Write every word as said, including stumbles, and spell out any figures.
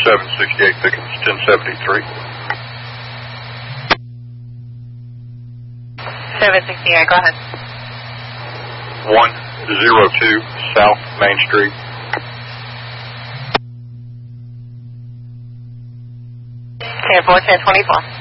seven sixty-eight Pickens, ten seventy-three. seven sixty-eight, go ahead. one oh two South Main Street. ten four, ten twenty-four.